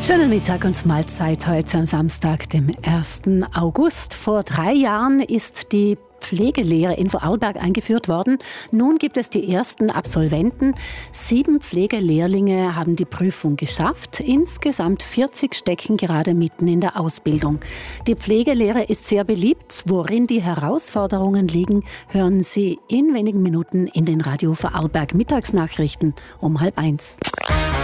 Schönen Mittag und Mahlzeit heute am Samstag, dem 1. August. Vor 3 Jahren ist die Pflegelehre in Vorarlberg eingeführt worden. Nun gibt es die ersten Absolventen. 7 Pflegelehrlinge haben die Prüfung geschafft. Insgesamt 40 stecken gerade mitten in der Ausbildung. Die Pflegelehre ist sehr beliebt. Worin die Herausforderungen liegen, hören Sie in wenigen Minuten in den Radio Vorarlberg Mittagsnachrichten um 12:30.